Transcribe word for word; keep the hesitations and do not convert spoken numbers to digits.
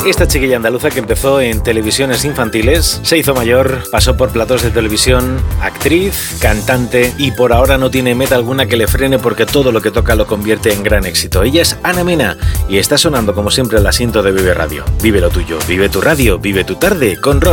Esta chiquilla andaluza que empezó en televisiones infantiles, se hizo mayor, pasó por platós de televisión, actriz, cantante y por ahora no tiene meta alguna que le frene porque todo lo que toca lo convierte en gran éxito. Ella es Ana Mena y está sonando como siempre el asiento de Vive Radio. Vive lo tuyo, vive tu radio, vive tu tarde con Robert.